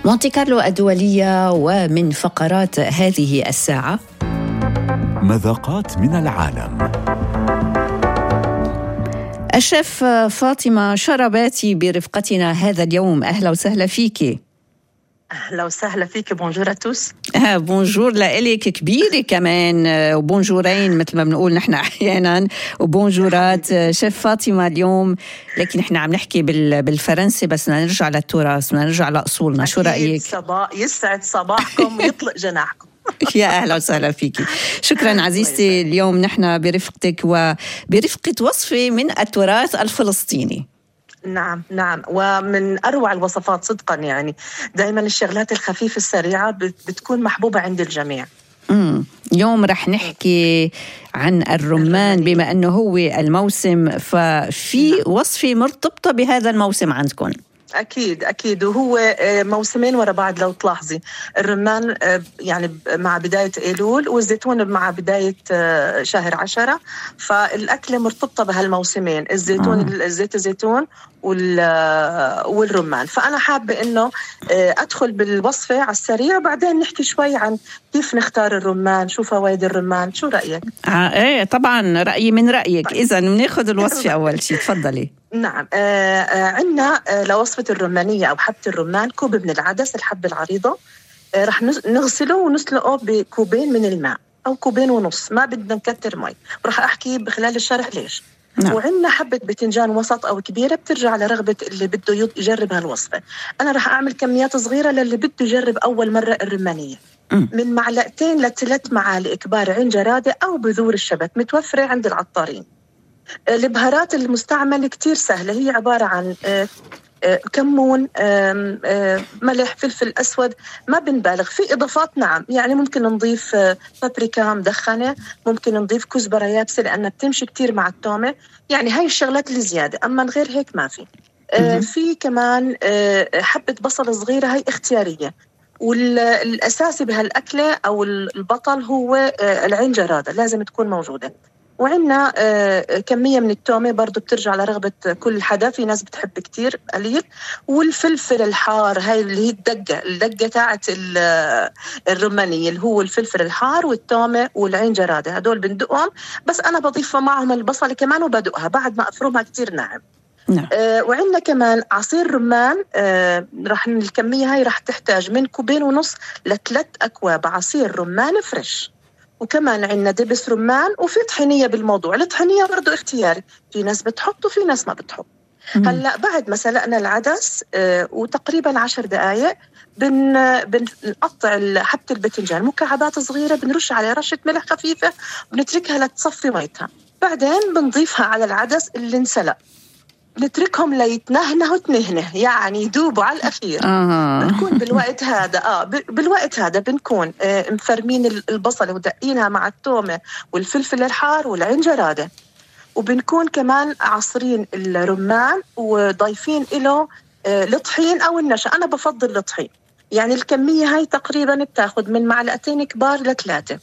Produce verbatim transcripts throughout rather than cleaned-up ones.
مونتي كارلو الدولية، ومن فقرات هذه الساعة مذاقات من العالم. الشيف فاطمة شرباتي برفقتنا هذا اليوم. أهلا وسهلا فيكي. أهلا وسهلا فيك. بونجور أتوس. آه بونجور لإلك كبيرة كمان، وبونجورين مثل ما بنقول نحن أحيانا، وبونجورات شيف فاطمة اليوم. لكن نحن عم نحكي بالفرنسي، بس بدنا نرجع للتراث، بدنا نرجع لأصولنا. شو رأيك؟ صباح يسعد صباحكم ويطلق جناحكم. يا أهلا وسهلا فيكي. شكرا عزيزتي. اليوم نحن برفقتك وبرفقة وصفة من التراث الفلسطيني. نعم نعم، ومن أروع الوصفات صدقا. يعني دائما الشغلات الخفيفة السريعة بتكون محبوبة عند الجميع. امم اليوم رح نحكي عن الرمان، بما أنه هو الموسم، ففي وصفة مرتبطة بهذا الموسم عندكم. أكيد أكيد، وهو موسمين ورا بعض. لو تلاحظي الرمان يعني مع بداية أيلول، والزيتون مع بداية شهر عشرة، فالأكلة مرتبطة بهالموسمين، الزيتون آه. زيت الزيتون والرمان. فأنا حابة إنه أدخل بالوصفة على السريع، بعدين نحكي شوي عن كيف نختار الرمان، شو فوائد الرمان. شو رأيك؟ آه إيه طبعا رأيي من رأيك. طيب. إذا بناخذ الوصفة أول شيء، تفضلي. نعم. آه آه عندنا آه لوصفة الرمانية أو حبة الرمان، كوب من العدس، الحبة العريضة، آه رح نغسله ونسلقه بكوبين من الماء أو كوبين ونص، ما بدنا نكتر مي، ورح أحكي بخلال الشرح ليش. نعم. وعندنا حبة بتنجان وسط أو كبيرة، بترجع لرغبة اللي بده يجرب هالوصفة. أنا رح أعمل كميات صغيرة للي بده يجرب أول مرة الرمانية. م. من معلقتين لثلاث معالق كبار عين جرادة أو بذور الشبت، متوفرة عند العطارين. البهارات المستعملة كتير سهلة، هي عبارة عن كمون، ملح، فلفل أسود، ما بنبالغ في إضافات. نعم يعني ممكن نضيف بابريكا مدخنة، ممكن نضيف كزبرة يابسة لأنها بتمشي كتير مع التومة. يعني هاي الشغلات اللي زيادة، أما غير هيك ما في. في كمان حبة بصل صغيرة، هاي اختيارية. والأساسي بهالأكلة أو البطل هو العين جرادة، لازم تكون موجودة. وعندنا آه كمية من التومة، برضو بترجع لرغبة كل حدا، في ناس بتحب كتير قليل. والفلفل الحار، هاي اللي هي الدقة الدقة تاعت الرمانية، اللي هو الفلفل الحار والتومة والعين جرادة، هدول بندقهم، بس أنا بضيف معهم البصل كمان وبدقها بعد ما أفرمها كتير ناعم. نعم. آه وعندنا كمان عصير رمان. آه رح الكمية هاي رح تحتاج من كوبين ونص لثلاث أكواب عصير رمان فريش. وكمان عندنا دبس رمان، وفي طحينية بالموضوع. الطحينية برضو اختياري، في ناس بتحط وفي ناس ما بتحط. هلأ بعد ما سلقنا العدس آه وتقريبا عشر دقايق بن بنقطع حبة البتنجان مكعبات صغيرة، بنرش عليها رشة ملح خفيفة، بنتركها لتصفي ميتها. بعدين بنضيفها على العدس اللي انسلق، نتركهم ليتنهنه تنهنه، يعني يدوبوا على الأخير. آه. بنكون بالوقت هذا آه بالوقت هذا بنكون آه مفرمين البصل ودقينها مع التومة والفلفل الحار والعين جرادة، وبنكون كمان عصرين الرمان وضايفين له آه الطحين أو النشا. أنا بفضل الطحين. يعني الكمية هاي تقريبا بتاخد من معلقتين كبار لثلاثة.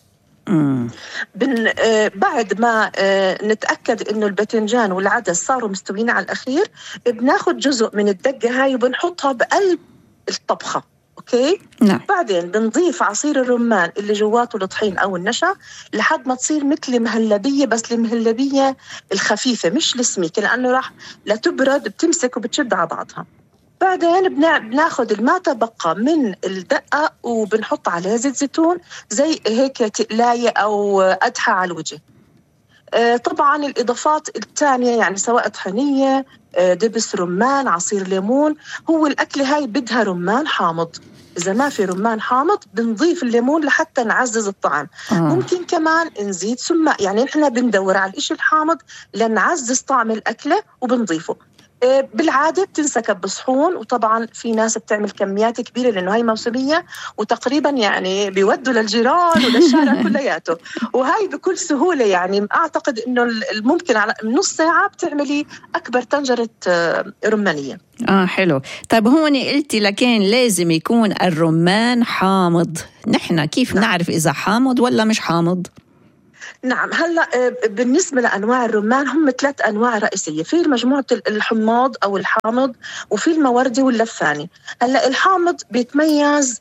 بن آه بعد ما آه نتأكد إنه الباذنجان والعدس صاروا مستويين على الأخير، بناخد جزء من الدقة هاي وبنحطها بقلب الطبخة. أوكي. نعم. بعدين بنضيف عصير الرمان اللي جواته الطحين أو النشا لحد ما تصير مثل مهلبية، بس المهلبية الخفيفة مش السميكة، لأنه راح لا تبرد بتمسك وبتشد على بعضها. بعدين بناخد الما تبقى من الدقة وبنحط عليها زيت زيتون زي هيك تقلاية أو أدحى على الوجه. آه طبعا الإضافات الثانية يعني سواء طحينية، آه دبس رمان، عصير ليمون. هو الأكلة هاي بدها رمان حامض، إذا ما في رمان حامض بنضيف الليمون لحتى نعزز الطعم. آه. ممكن كمان نزيد سماق، يعني إحنا بندور على الإشي الحامض لنعزز طعم الأكلة وبنضيفه. بالعادة بتنسكب بصحون، وطبعا في ناس بتعمل كميات كبيرة لأنه هاي موسمية، وتقريبا يعني بيودوا للجيران وللشارع كلياته، وهاي بكل سهولة. يعني أعتقد أنه ممكن على نص ساعة بتعملي أكبر طنجرة رمانية. آه حلو. طيب هون قلتي لكن لازم يكون الرمان حامض، نحن كيف نعم. نعرف إذا حامض ولا مش حامض؟ نعم. هلا بالنسبة لأنواع الرمان هم ثلاث أنواع رئيسية، في مجموعة الحماض أو الحامض وفي الموردي واللفاني. هلا الحامض بيتميز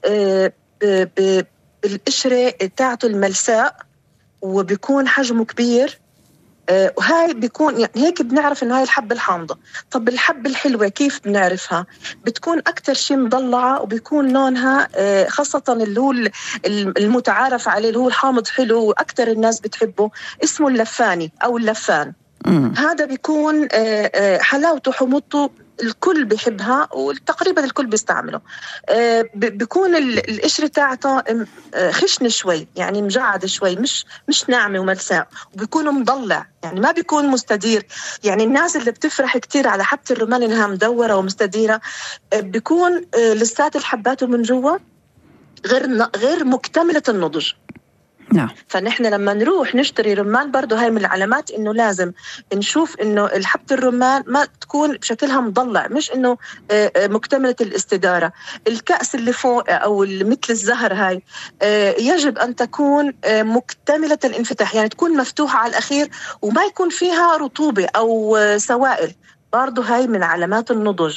بالقشرة تاعته الملساء وبيكون حجمه كبير، وهاي بيكون يعني هيك بنعرف إنه هاي الحبة الحامضة. طب الحبة الحلوة كيف بنعرفها؟ بتكون أكتر شيء مضلعة وبيكون لونها خاصة اللي هو المتعارف عليه اللي هو الحامض حلو وأكتر الناس بتحبه اسمه اللفاني أو اللفان. م. هذا بيكون حلاوته حموضته الكل بيحبها وتقريبا الكل بيستعمله. بيكون القشرة تاعته خشن شوي، يعني مجعد شوي، مش مش ناعمة وملساء، وبيكون مضلع يعني ما بيكون مستدير. يعني الناس اللي بتفرح كتير على حبة الرمان إنها مدورة ومستديرة بيكون لسات الحبات من جوا غير غير مكتملة النضج. نعم. فنحن لما نروح نشتري رمان برضو هاي من العلامات إنه لازم نشوف إنه الحبة الرمان ما تكون بشكلها مضلع، مش إنه مكتملة الاستدارة. الكأس اللي فوق أو مثل الزهر هاي يجب أن تكون مكتملة الانفتاح، يعني تكون مفتوحة على الأخير وما يكون فيها رطوبة أو سوائل، برضو هاي من علامات النضج.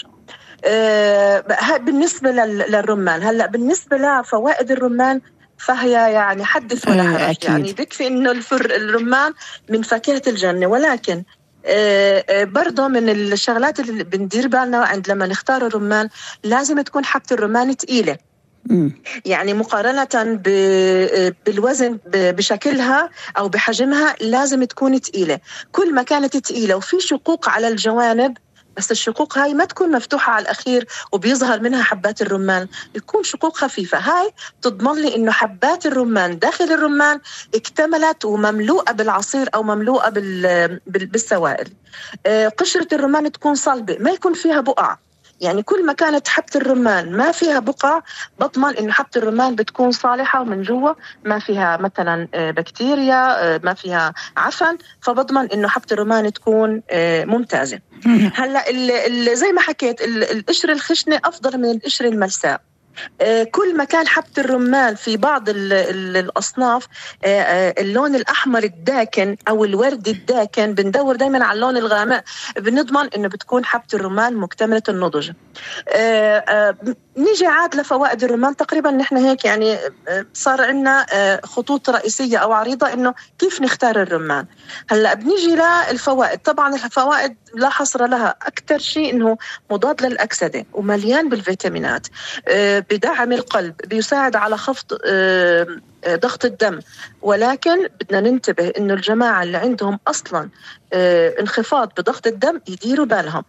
هاي بالنسبة للرمان. هلأ بالنسبة لفوائد الرمان فهي يعني حدث ولا حرج، يعني بيكفي إنه الفر الرمان من فاكهة الجنة، ولكن برضه من الشغلات اللي بندير بالنا عند لما نختار الرمان لازم تكون حبة الرمان تقيلة. يعني مقارنة بالوزن بشكلها أو بحجمها لازم تكون تقيلة. كل ما كانت تقيلة وفي شقوق على الجوانب، بس الشقوق هاي ما تكون مفتوحة على الأخير وبيظهر منها حبات الرمان، يكون شقوق خفيفة، هاي تضمن لي إنه حبات الرمان داخل الرمان اكتملت ومملوءة بالعصير أو مملوءة بالسوائل. قشرة الرمان تكون صلبة، ما يكون فيها بقع. يعني كل ما كانت حبة الرمان ما فيها بقع بضمن إنه حبة الرمان بتكون صالحة ومن جوا ما فيها مثلا بكتيريا، ما فيها عفن، فبضمن إنه حبة الرمان تكون ممتازة. هلا زي ما حكيت القشرة الخشنة أفضل من القشرة الملساء. كل ما كان حبة الرمان في بعض ال ال الأصناف اللون الأحمر الداكن أو الوردي الداكن، بندور دايما على اللون الغامق، بنضمن إنه بتكون حبة الرمان مكتملة النضج. نيجي عاد لفوائد الرمان. تقريبا نحن هيك يعني صار عندنا خطوط رئيسية أو عريضة إنه كيف نختار الرمان. هلأ بنيجي للفوائد. طبعا الفوائد لا حصر لها. أكثر شيء إنه مضاد للأكسدة ومليان بالفيتامينات، بدعم القلب، بيساعد على خفض ضغط الدم. ولكن بدنا ننتبه إنه الجماعة اللي عندهم أصلا انخفاض بضغط الدم يديروا بالهم.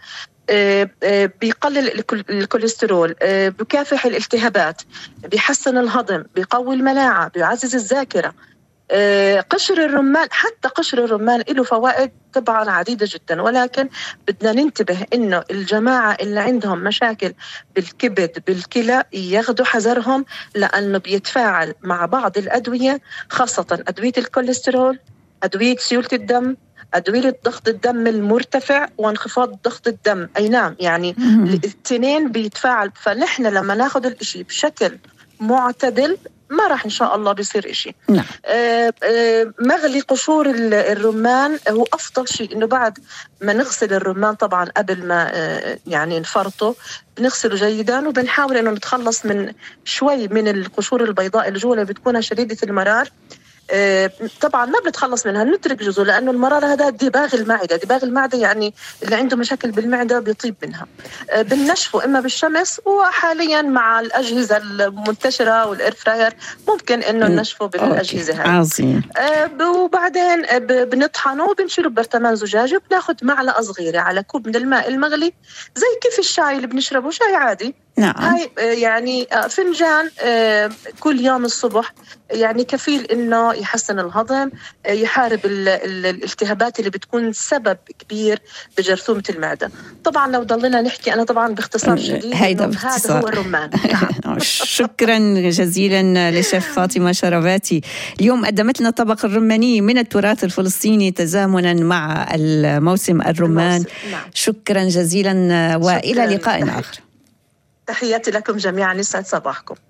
بيقلل الكوليسترول، بيكافح الالتهابات، بيحسن الهضم، بيقوي المناعة، بيعزز الذاكرة. قشر الرمان، حتى قشر الرمان له فوائد طبعا عديدة جدا، ولكن بدنا ننتبه إنه الجماعة اللي عندهم مشاكل بالكبد بالكلى ياخدوا حذرهم، لأنه بيتفاعل مع بعض الأدوية، خاصة أدوية الكوليسترول، أدوية سيولة الدم، أدوية ضغط الدم المرتفع وانخفاض ضغط الدم. أي نعم، يعني الاثنين بيتفاعل. فنحن لما ناخد الإشي بشكل معتدل ما راح إن شاء الله بيصير إشي. نعم. آه آه مغلي قشور الرمان هو أفضل شيء. إنه بعد ما نغسل الرمان طبعا قبل ما آه يعني نفرطه بنغسله جيدا، وبنحاول إنه نتخلص من شوي من القشور البيضاء اللي جوا اللي بتكون شديدة المرار. آه طبعا ما بنتخلص منها، نترك جزء، لأنه المرارة هذا دباغ المعدة. دباغ المعدة يعني اللي عنده مشاكل بالمعدة بيطيب منها. آه بنشفه إما بالشمس، وحاليا مع الأجهزة المنتشرة والإير فراير ممكن إنه نشفه بالأجهزة هاي. عظيم. آه وبعدين آه بنطحنه وبنشيله ببرطمان زجاجي، وبناخد معلقة صغيرة على كوب من الماء المغلي، زي كيف الشاي اللي بنشربه، شاي عادي. نعم. هاي يعني فنجان كل يوم الصبح، يعني كفيل إنه يحسن الهضم، يحارب الالتهابات اللي بتكون سبب كبير بجرثومة المعدة. طبعا لو ضلنا نحكي أنا طبعا باختصار شديد هذا هو الرمان. نعم. شكرا جزيلا لشيف فاطمة شرباتي. اليوم قدمت لنا طبق الرماني من التراث الفلسطيني تزامنا مع الموسم الرمان. نعم. شكرا جزيلا، وإلى لقاء آخر. تحياتي لكم جميعا، يسعد صباحكم.